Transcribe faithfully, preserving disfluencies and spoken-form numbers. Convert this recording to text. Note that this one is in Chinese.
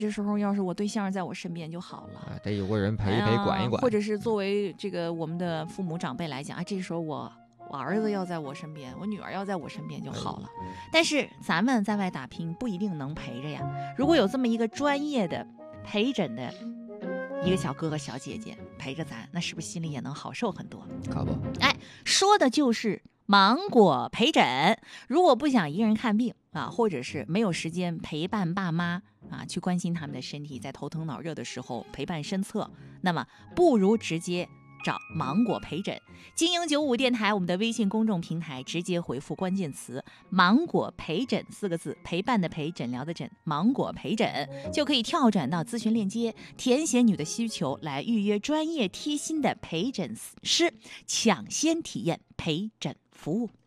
这时候要是我对象在我身边就好了， 啊、得有个人陪一陪、管一管。 或者是作为这个我们的父母长辈来讲啊，这时候我我儿子要在我身边，我女儿要在我身边就好了。但是咱们在外打拼不一定能陪着呀。如果有这么一个专业的陪诊的一个小哥哥小姐姐陪着咱，那是不是心里也能好受很多？ 可不， 哎，说的就是芒果陪诊。如果不想一个人看病啊，或者是没有时间陪伴爸妈啊，去关心他们的身体，在头疼脑热的时候陪伴身侧，那么不如直接找芒果陪诊。精英九五电台我们的微信公众平台，直接回复关键词芒果陪诊四个字，陪伴的陪，诊疗的诊，芒果陪诊就可以跳转到咨询链接，填写你的需求，来预约专业贴心的陪诊师，抢先体验陪诊服务。